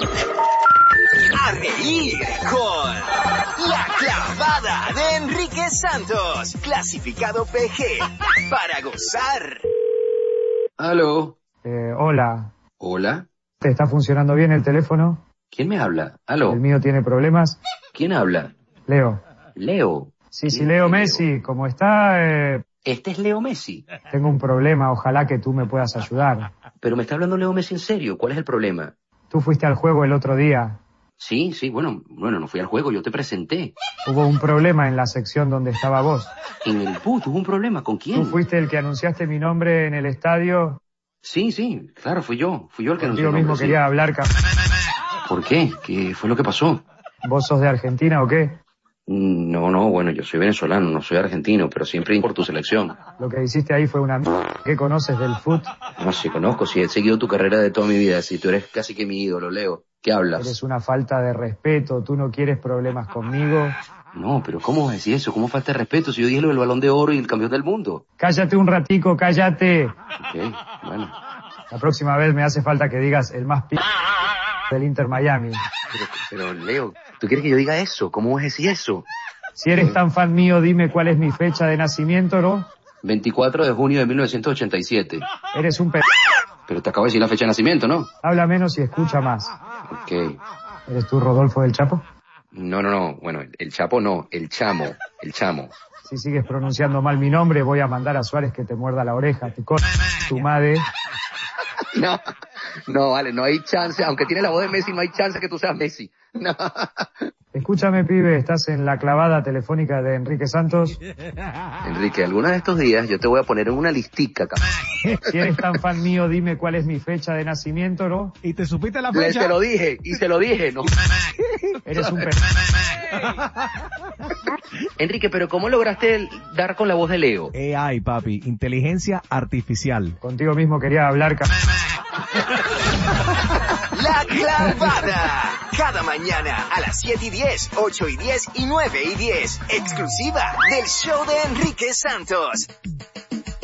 A reír con La Clavada de Enrique Santos, clasificado PG, para gozar. Aló. Hola. Hola. ¿Te está funcionando bien el teléfono? ¿Quién me habla? Aló. ¿El mío tiene problemas? ¿Quién habla? Leo. Leo. Sí, Leo Messi. ¿Cómo está? Este es Leo Messi. Tengo un problema, ojalá que tú me puedas ayudar. Pero me está hablando Leo Messi en serio. ¿Cuál es el problema? Tú fuiste al juego el otro día. Sí, bueno, no fui al juego, yo te presenté. Hubo un problema en la sección donde estaba vos. En el PUT hubo un problema, ¿con quién? ¿Tú fuiste el que anunciaste mi nombre en el estadio? Sí, claro, fui yo el que anunció Yo el nombre, mismo sí. quería hablar. ¿Por qué? ¿Qué fue lo que pasó? ¿Vos sos de Argentina o qué? No, bueno, yo soy venezolano, no soy argentino, pero siempre por tu selección. Lo que hiciste ahí fue una ¿Qué conoces del fútbol? No, sí conozco, sí, he seguido tu carrera de toda mi vida, si tú eres casi que mi ídolo, Leo. ¿Qué hablas? Eres una falta de respeto, tú no quieres problemas conmigo. No, pero ¿cómo vas a decir eso? ¿Cómo falta de respeto si yo dije lo del Balón de Oro y el campeón del mundo? Cállate un ratico, cállate. Ok, bueno. La próxima vez me hace falta que digas el más del Inter Miami. Pero Leo, ¿tú quieres que yo diga eso? ¿Cómo vas a decir eso? Si eres tan fan mío, dime cuál es mi fecha de nacimiento, ¿no? 24 de junio de 1987. Eres un Pero te acabo de decir la fecha de nacimiento, ¿no? Habla menos y escucha más. Ok. ¿Eres tú Rodolfo del Chapo? No. Bueno, el Chapo no, el Chamo. Si sigues pronunciando mal mi nombre, voy a mandar a Suárez que te muerda la oreja. Te tu madre. No, vale, no hay chance. Aunque tiene la voz de Messi, no hay chance que tú seas Messi. No. Escúchame, pibe, estás en la clavada telefónica de Enrique Santos. Enrique, alguno de estos días yo te voy a poner en una listica, cabrón. Si eres tan fan mío, dime cuál es mi fecha de nacimiento, ¿no? ¿Y te supiste la fecha? Se lo dije, ¿no? Eres un Enrique, pero ¿cómo lograste dar con la voz de Leo? AI, papi, inteligencia artificial. Contigo mismo quería hablar, La Clavada. Cada mañana a las 7:10, 8:10 y 9:10. Exclusiva del show de Enrique Santos.